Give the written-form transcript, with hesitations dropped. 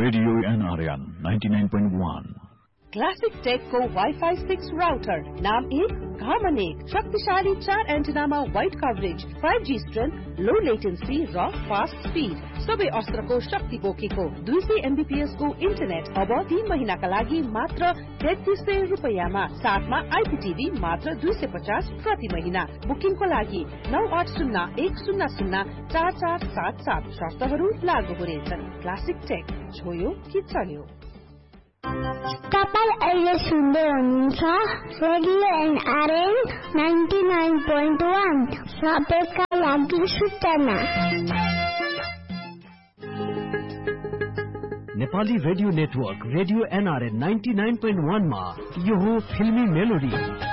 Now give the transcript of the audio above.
Radio NRN 99.1 classic take को wifi 6 router नाम 1 घामन 1 शक्तिशाली 4 एन्टेनामा वाइड कभरेज 5G स्ट्रेन्थ लो latency र फास्ट स्पिड सबै अस्त्रको शक्ति बोकेको 200 MBPS को इन्टरनेट अब 3 महिनाका लागि मात्र 3300 रुपैयाँमा साथमा आइपीटीभी मात्र 250 प्रति महिना बुकिङको लागि 9801004477 शर्तहरू लागू हुनेछन् क्लासिक टेक छोयो कि चल्यो तपाईं अहिले सुन्दै हुनुहुन्छ रेडियो एनआरएन 99.1 सबैका लागि सूचना Nepali radio network radio NRN 99.1 मा यो हो फिल्मी मेलोडी